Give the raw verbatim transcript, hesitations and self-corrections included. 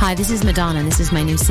Hi, this is Madonna, and this is my new single.